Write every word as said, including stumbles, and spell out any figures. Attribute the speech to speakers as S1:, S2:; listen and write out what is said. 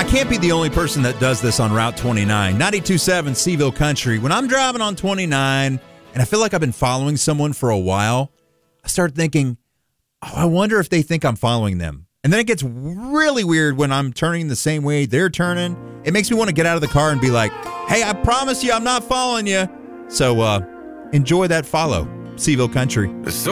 S1: I can't be the only person that does this on Route twenty-nine. ninety-two point seven Seville Country. When I'm driving on twenty-nine and I feel like I've been following someone for a while, I start thinking, oh, I wonder if they think I'm following them. And then it gets really weird when I'm turning the same way they're turning. It makes me want to get out of the car and be like, hey, I promise you I'm not following you. So uh, enjoy that follow, Seville Country.